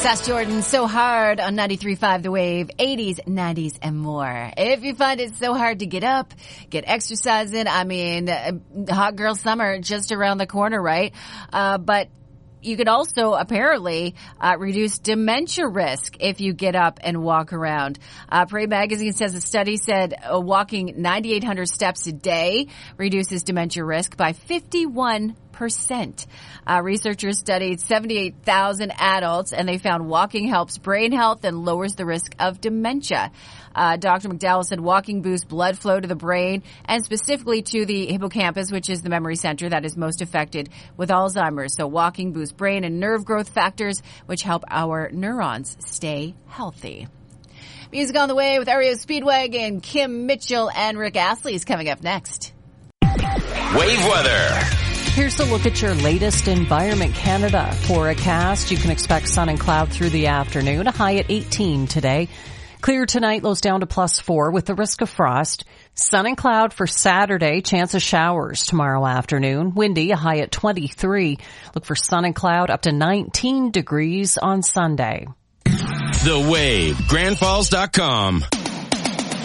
Sass Jordan, So Hard on 93.5 The Wave, 80s, 90s, and more. If you find it so hard to get up, get exercise in, I mean, hot girl summer just around the corner, right? But you could also apparently reduce dementia risk if you get up and walk around. Parade Magazine says a study said walking 9,800 steps a day reduces dementia risk by 51%. Researchers studied 78,000 adults, and they found walking helps brain health and lowers the risk of dementia. Dr. McDowell said walking boosts blood flow to the brain and specifically to the hippocampus, which is the memory center that is most affected with Alzheimer's. So walking boosts brain and nerve growth factors, which help our neurons stay healthy. Music on the way with REO Speedwagon, Kim Mitchell, and Rick Astley is coming up next. Wave weather. Here's a look at your latest Environment Canada forecast. You can expect sun and cloud through the afternoon, a high at 18 today. Clear tonight, lows down to +4 with the risk of frost. Sun and cloud for Saturday, chance of showers tomorrow afternoon. Windy, a high at 23. Look for sun and cloud up to 19 degrees on Sunday. The Wave, grandfalls.com.